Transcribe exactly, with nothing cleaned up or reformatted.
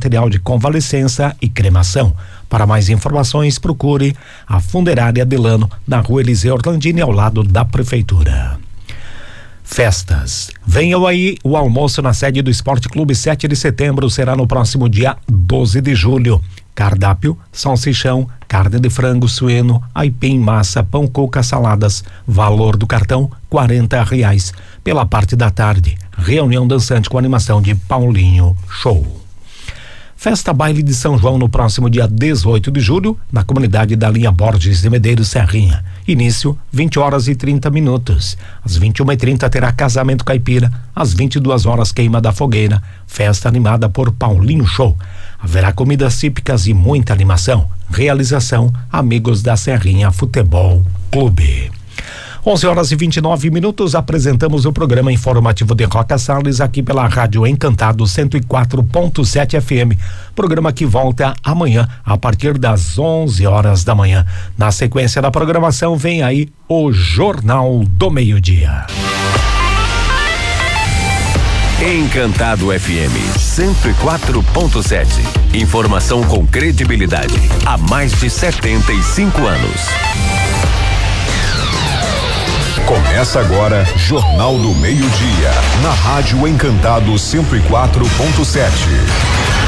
material de convalescença e cremação. Para mais informações, procure a Funerária Delano, na rua Eliseu Orlandini, ao lado da Prefeitura. Festas. Venham aí, o almoço na sede do Esporte Clube sete de setembro será no próximo dia doze de julho. Cardápio: salsichão, carne de frango, suíno, aipim, massa, pão, cuca, saladas. Valor do cartão: quarenta reais. Pela parte da tarde, reunião dançante com animação de Paulinho Show. Festa Baile de São João no próximo dia dezoito de julho, na comunidade da linha Borges de Medeiros, Serrinha. Início vinte horas e trinta minutos. Às vinte e uma e trinta terá casamento caipira. Às vinte e duas horas queima da fogueira. Festa animada por Paulinho Show. Haverá comidas típicas e muita animação. Realização: Amigos da Serrinha Futebol Clube. onze horas e vinte e nove minutos, apresentamos o programa informativo de Roca Salles aqui pela Rádio Encantado cento e quatro ponto sete F M. Programa que volta amanhã a partir das onze horas da manhã. Na sequência da programação vem aí o Jornal do Meio-Dia. Encantado F M cento e quatro ponto sete. Informação com credibilidade há mais de setenta e cinco anos. Começa agora Jornal do Meio-Dia, na Rádio Encantado cento e quatro ponto sete.